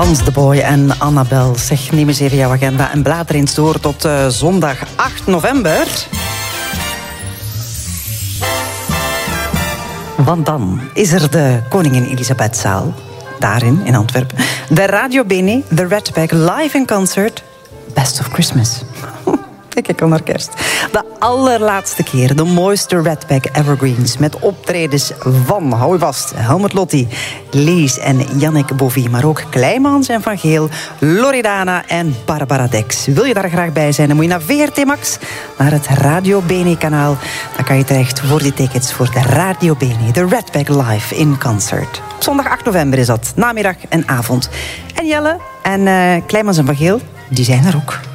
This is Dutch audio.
Hans de Boy en Annabel. Zeg, neem eens even jouw agenda en blader eens door tot zondag 8 november. Want dan is er de Koningin Elisabethzaal. Daarin, in Antwerpen. De Radio Bene, de Red Pack live in concert. Best of Christmas. Kijk al naar kerst. De allerlaatste keer de mooiste Red Pack evergreens. Met optredens van, hou je vast, Helmut Lotti, Lies en Jannik Bovie. Maar ook Kleimans en Van Geel, Loredana en Barbara Dex. Wil je daar graag bij zijn, dan moet je naar VRT Max, naar het Radio Bene kanaal. Dan kan je terecht voor die tickets voor de Radio Bene, de Red Pack live in concert. Op zondag 8 november is dat, namiddag en avond. En Jelle en Kleimans en Van Geel, die zijn er ook.